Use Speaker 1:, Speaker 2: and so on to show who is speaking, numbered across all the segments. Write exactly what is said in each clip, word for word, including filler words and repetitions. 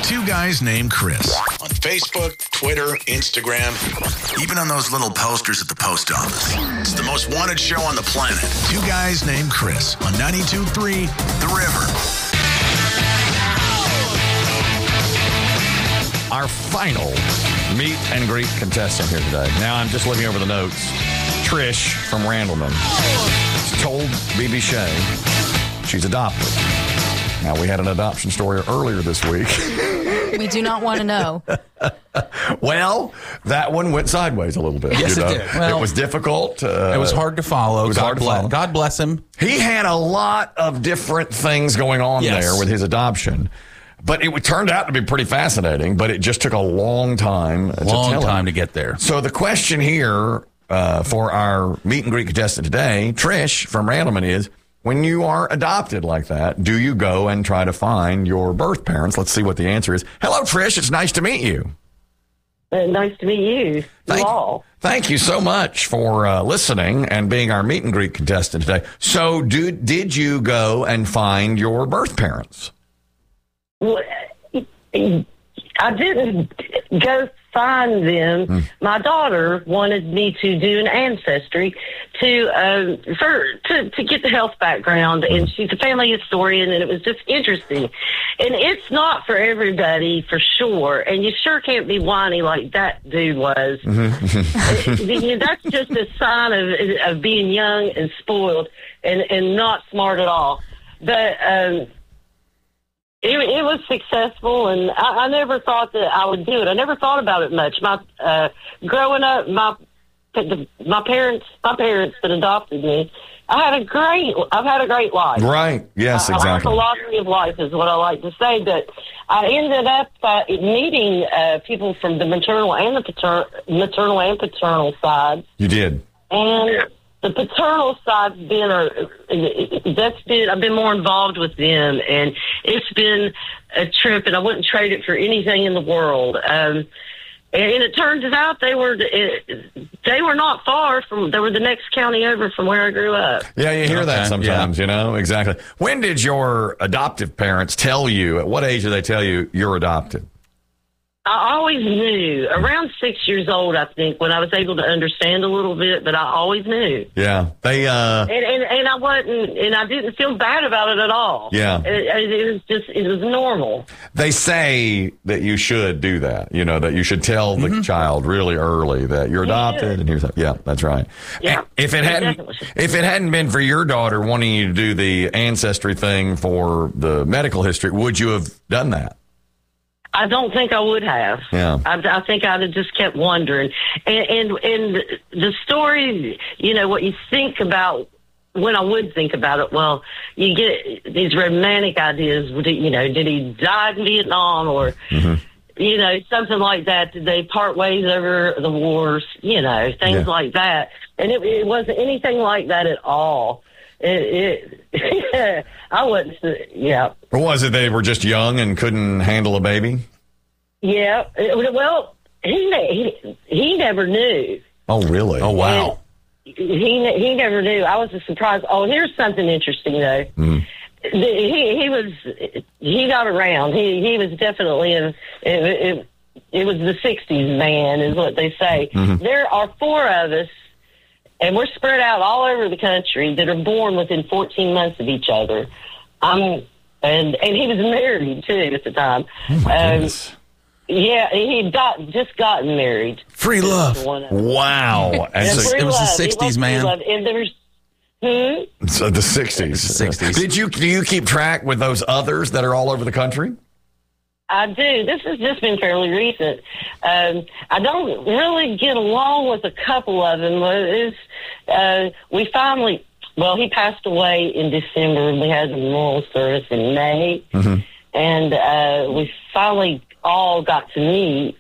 Speaker 1: Two Guys Named Chris. On Facebook, Twitter, Instagram, even on those little posters at the post office. It's the most wanted show on the planet. Two Guys Named Chris on ninety-two point three The River.
Speaker 2: Our final meet and greet contestant here today. Now I'm just looking over the notes. Trish from Randleman told B B Shea she's adopted. Now, we had an adoption story earlier this week.
Speaker 3: We do not want to know.
Speaker 2: Well, that one went sideways a little bit.
Speaker 4: Yes,
Speaker 2: you know?
Speaker 4: it did. Well,
Speaker 2: it was difficult. Uh,
Speaker 4: it was hard to follow.
Speaker 2: It was
Speaker 4: God,
Speaker 2: hard to
Speaker 4: bless,
Speaker 2: follow.
Speaker 4: God bless him.
Speaker 2: He had a lot of different things going on
Speaker 4: Yes.
Speaker 2: there with his adoption. But it turned out to be pretty fascinating, but it just took a long time to
Speaker 4: Long
Speaker 2: tell
Speaker 4: time
Speaker 2: him.
Speaker 4: to get there.
Speaker 2: So the question here uh, for our meet and greet contestant today, Trish from Randleman, is, when you are adopted like that, do you go and try to find your birth parents? Let's see what the answer is. Hello, Trish. It's nice to meet you.
Speaker 5: Uh, nice to meet you.
Speaker 2: Thank,
Speaker 5: you all.
Speaker 2: thank you so much for uh, listening and being our meet and greet contestant today. So do, did you go and find your birth parents?
Speaker 5: Well, I didn't go find them.
Speaker 2: Mm.
Speaker 5: My daughter wanted me to do an ancestry to uh, for to, to get the health background,
Speaker 2: Mm.
Speaker 5: and she's a family historian, and it was just interesting. And it's not for everybody, for sure. And you sure can't be whiny like that dude was. Mm-hmm. That's just a sign of of being young and spoiled and and not smart at all. But um, It, it was successful, and I, I never thought that I would do it. I never thought about it much. My uh, growing up, my the, my parents, my parents that adopted me, I had a great. I've had a great life.
Speaker 2: Right. Yes,
Speaker 5: I,
Speaker 2: exactly.
Speaker 5: I like the lottery of life is what I like to say. But I ended up uh, meeting uh, people from the maternal and the pater- maternal and paternal sides,
Speaker 2: You did.
Speaker 5: and the paternal side's been a, that's been, I've been more involved with them, and it's been a trip, and I wouldn't trade it for anything in the world. Um, and it turns out they were, they were not far from, they were the next county over from where I grew up.
Speaker 2: Yeah, you hear that
Speaker 4: Okay,
Speaker 2: sometimes,
Speaker 4: yeah.
Speaker 2: you know, exactly. When did your adoptive parents tell you, at what age did they tell you you're adopted?
Speaker 5: I always knew, around six years old, I think, when I was able to understand a little bit, but I always knew.
Speaker 2: Yeah, they, uh,
Speaker 5: And, and, and I wasn't, and I didn't feel bad about it at all.
Speaker 2: Yeah.
Speaker 5: It, it was just, it was normal.
Speaker 2: they say that you should do that, you know, that you should tell the
Speaker 4: Mm-hmm.
Speaker 2: child really early that you're adopted.
Speaker 5: should.
Speaker 2: And here's, yeah, that's right.
Speaker 5: Yeah,
Speaker 2: And if it
Speaker 5: you
Speaker 2: hadn't,
Speaker 5: definitely should.
Speaker 2: if it hadn't been for your daughter wanting you to do the ancestry thing for the medical history, would you have done that?
Speaker 5: I don't think I would have.
Speaker 2: Yeah.
Speaker 5: I, I think I'd have just kept wondering. And, and and the story, you know, what you think about, when I would think about it, well, you get these romantic ideas. Would he, you know, did he die in Vietnam, or,
Speaker 2: Mm-hmm.
Speaker 5: you know, something like that? Did they part ways over the wars? You know, things
Speaker 2: Yeah.
Speaker 5: like that. And it, it wasn't anything like that at all. It, it I wasn't, yeah.
Speaker 2: Or was it they were just young and couldn't handle a baby?
Speaker 5: Yeah. It- well, he, he, he never knew.
Speaker 2: Oh, really?
Speaker 4: Oh, wow.
Speaker 5: He he never knew. I was a surprise. Oh, here's something interesting though.
Speaker 2: Mm.
Speaker 5: The, he he was he got around. He he was definitely a, it, it, it was the sixties man, is what they say.
Speaker 2: Mm-hmm.
Speaker 5: There are four of us, and we're spread out all over the country, that are born within fourteen months of each other. Um, and and he was married too at the time.
Speaker 2: Oh, my
Speaker 5: Um,
Speaker 2: goodness.
Speaker 5: Yeah, he got just gotten married.
Speaker 4: Free love.
Speaker 5: One of them.
Speaker 2: Wow. And
Speaker 5: Yeah,
Speaker 2: so,
Speaker 5: free
Speaker 4: it was the
Speaker 5: love.
Speaker 4: sixties,
Speaker 5: was free
Speaker 4: man.
Speaker 5: love. And there's, hmm?
Speaker 2: so the sixties.
Speaker 4: The sixties.
Speaker 2: Did you, do you keep track with those others that are all over the country?
Speaker 5: I do. This has just been fairly recent. Um, I don't really get along with a couple of them. It's, uh, we finally, well, he passed away in December, and we had the memorial service in May.
Speaker 2: Mm-hmm.
Speaker 5: And uh, we finally all got to meet.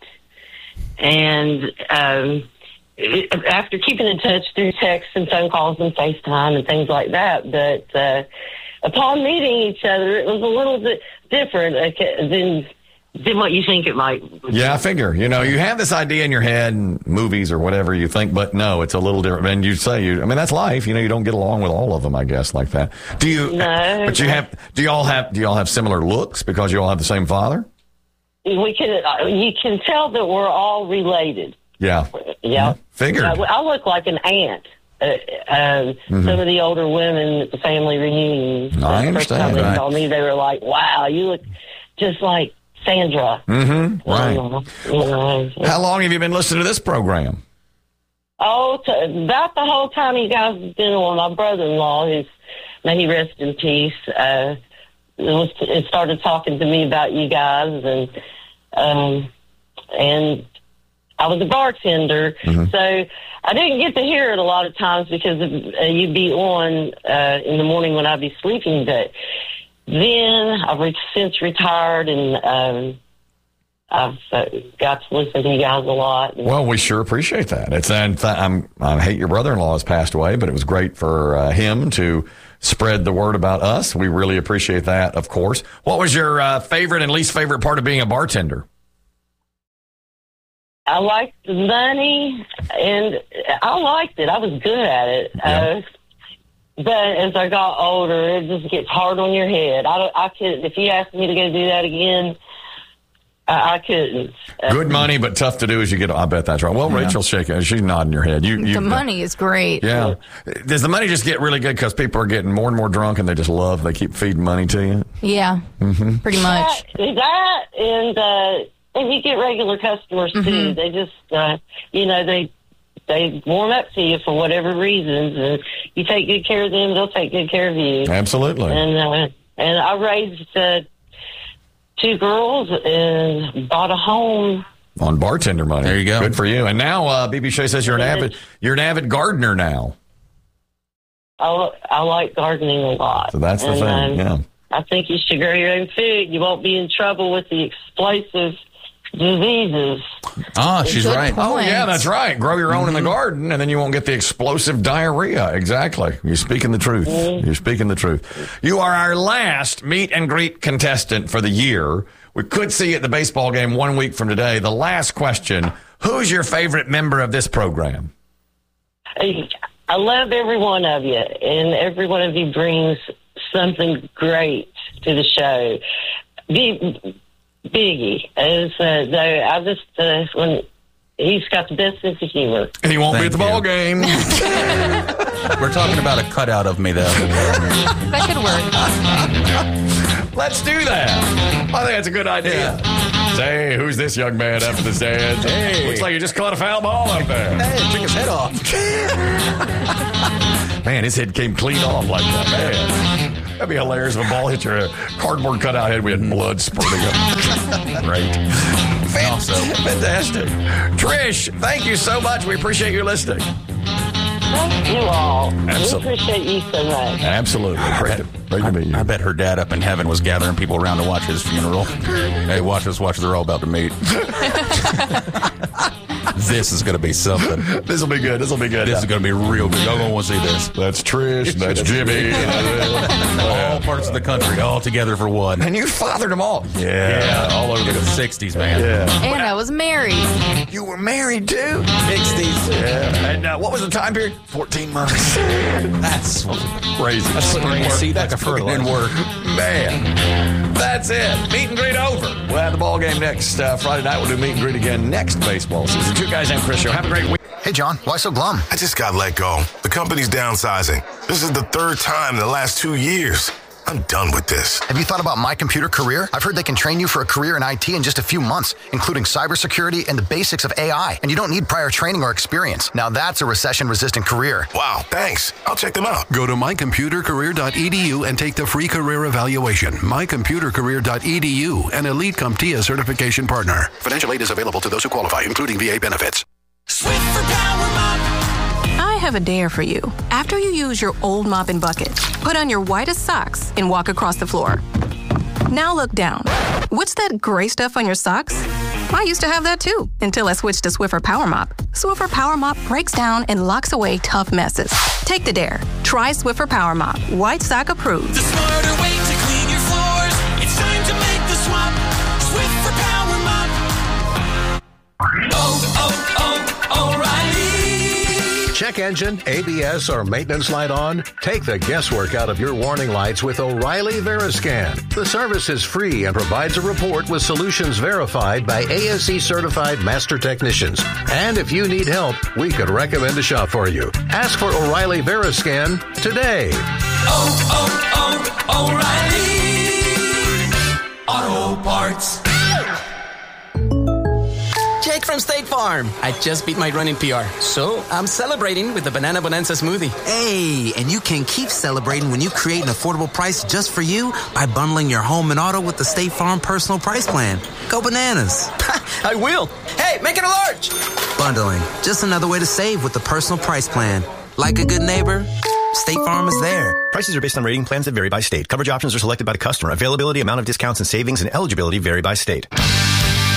Speaker 5: And um, it, after keeping in touch through texts and phone calls and FaceTime and things like that, but uh, upon meeting each other, it was a little bit different uh, than than what you think it might.
Speaker 2: Yeah, I figure. You know, you have this idea in your head and movies or whatever you think, but no, it's a little different. And you say you, I mean, that's life. You know, you don't get along with all of them, I guess, like that. Do you?
Speaker 5: No.
Speaker 2: But you have. Do you all have? Do you all have similar looks because you all have the same father?
Speaker 5: we can, uh, you can tell that we're all related.
Speaker 2: Yeah.
Speaker 5: Yeah.
Speaker 2: Figured.
Speaker 5: I, I look like an aunt. Uh, um, mm-hmm. Some of the older women at the family reunions.
Speaker 2: I understand.
Speaker 5: The first time they
Speaker 2: right.
Speaker 5: told me, they were like, wow, you look just like Sandra.
Speaker 2: Mm-hmm. Right.
Speaker 5: You know,
Speaker 2: how long have you been listening to this program?
Speaker 5: Oh, to, about the whole time you guys have been on. My brother-in-law, who's, may he rest in peace, uh, it, was, it started talking to me about you guys, and um, and I was a bartender, mm-hmm. so I didn't get to hear it a lot of times because of, uh, you'd be on uh, in the morning when I'd be sleeping. But then I've re- since retired, and um, I've uh, got to listen to you guys a lot.
Speaker 2: Well, we sure appreciate that. It's and th- I'm, I hate your brother-in-law has passed away, but it was great for uh, him to spread the word about us. We really appreciate that, of course. What was your uh, favorite and least favorite part of being a bartender?
Speaker 5: I liked the money, and I liked it. I was good at it. Yeah. Uh, but as I got older, it just gets hard on your head. I, don't, I could, if you asked me to go do that again, I, I couldn't.
Speaker 2: Good money, but tough to do as you get. I bet that's right. Well, yeah. Rachel's shaking. She's nodding her head. You, you,
Speaker 3: the money is great.
Speaker 2: Yeah. Does the money just get really good because people are getting more and more drunk and they just love, they keep feeding money to you?
Speaker 3: Yeah, mm-hmm. pretty much.
Speaker 5: That, that and, uh, and you get regular customers, too. Mm-hmm. They just, uh, you know, they they warm up to you for whatever reasons. And you take good care of them, they'll take good care of you.
Speaker 2: Absolutely.
Speaker 5: And uh, and I raised uh, two girls and bought a home.
Speaker 2: On bartender money.
Speaker 4: There you go.
Speaker 2: Good for you. And now uh, B B Shea says you're an avid you're an avid gardener now.
Speaker 5: I, I like gardening a lot.
Speaker 2: So that's the
Speaker 5: and,
Speaker 2: thing,
Speaker 5: um,
Speaker 2: yeah.
Speaker 5: I think you should grow your own food. You won't be in trouble with the explosive diseases.
Speaker 4: Ah, she's
Speaker 3: Good
Speaker 4: right.
Speaker 3: point.
Speaker 2: Oh, yeah, that's right. Grow your own mm-hmm. in the garden, and then you won't get the explosive diarrhea. Exactly. You're speaking the truth. Mm-hmm. You're speaking the truth. You are our last meet and greet contestant for the year. We could see you at the baseball game one week from today. The last question, who's your favorite member of this program?
Speaker 5: I love every one of you, and every one of you brings something great to the show. Be, Biggie is uh, though I just uh, when he's got the best sense of humor.
Speaker 2: And he won't
Speaker 4: Thank
Speaker 2: be at the
Speaker 4: you.
Speaker 2: ball game.
Speaker 4: We're talking about a cutout of me, though.
Speaker 3: That could work.
Speaker 2: Let's do that. I think that's a good idea. Yeah. Say, who's this young man up in the stands?
Speaker 4: Hey.
Speaker 2: Looks like you just caught a foul ball up there.
Speaker 4: Hey, took his head off.
Speaker 2: Man, his head came clean off like that. Man. That'd be hilarious if a ball hit your cardboard cutout head. We had blood spurting up. Great. Fantastic. Fantastic. Trish, thank you so much. We appreciate you listening.
Speaker 5: Thank you all.
Speaker 2: Absolutely.
Speaker 5: We appreciate you so much.
Speaker 2: Absolutely. Great to, great to meet you.
Speaker 4: I bet her dad up in heaven was gathering people around to watch his funeral. Hey, watch us, watch us. They're all about to meet. This is going to be something.
Speaker 2: This will be good. This will be good.
Speaker 4: This is going to be real good. Y'all going to want to see this.
Speaker 2: That's Trish. That's Jimmy.
Speaker 4: All parts of the country, all together for one.
Speaker 2: And you fathered them all. Yeah.
Speaker 4: Yeah, all over the sixties, man.
Speaker 2: Yeah.
Speaker 3: And I was married.
Speaker 2: You were married, too?
Speaker 4: sixties.
Speaker 2: Yeah. And uh, what was the time period? fourteen months.
Speaker 4: That's
Speaker 2: crazy.
Speaker 4: That's putting in seed like a fertilizer. Work.
Speaker 2: Man. That's it. Meet and greet over. We'll have the ball game next uh, Friday night. We'll do meet and greet again next baseball season. Two Guys Named Chris show. Have a great week.
Speaker 6: Hey, John, why so glum?
Speaker 1: I just got let go. The company's downsizing. This is the third time in the last two years. I'm done with this.
Speaker 6: Have you thought about My Computer Career? I've heard they can train you for a career in I T in just a few months, including cybersecurity and the basics of A I. And you don't need prior training or experience. Now that's a recession-resistant career.
Speaker 1: Wow, thanks. I'll check them out.
Speaker 7: Go to my computer career dot e d u and take the free career evaluation. my computer career dot e d u, an Elite CompTIA certification partner. Financial aid is available to those who qualify, including V A benefits.
Speaker 8: Swiffer Power Mop. I have a dare for you. After you use your old mop and bucket, put on your whitest socks and walk across the floor. Now look down. What's that gray stuff on your socks? I used to have that too, until I switched to Swiffer Power Mop. Swiffer Power Mop breaks down and locks away tough messes. Take the dare. Try Swiffer Power Mop. White sock approved.
Speaker 9: The smarter way to clean your floors. It's time to make the swap. Swiffer Power Mop. Oh, oh, oh, O'Reilly.
Speaker 6: Check
Speaker 10: check engine, A B S, or maintenance light on? Take the guesswork out of your warning lights with O'Reilly Veriscan. The service is free and provides a report with solutions verified by A S E certified master technicians. And if you need help, we could recommend a shop for you. Ask for O'Reilly Veriscan today.
Speaker 9: Oh, oh, oh, O'Reilly Auto Parts.
Speaker 11: Jake from State Farm. I just beat my running P R, so I'm celebrating with the Banana Bonanza smoothie.
Speaker 12: Hey, and you can keep celebrating when you create an affordable price just for you by bundling your home and auto with the State Farm Personal Price Plan. Go bananas.
Speaker 11: I will. Hey, make it a large.
Speaker 12: Bundling, just another way to save with the Personal Price Plan. Like a good neighbor, State Farm is there.
Speaker 13: Prices are based on rating plans that vary by state. Coverage options are selected by the customer. Availability, amount of discounts and savings, and eligibility vary by state.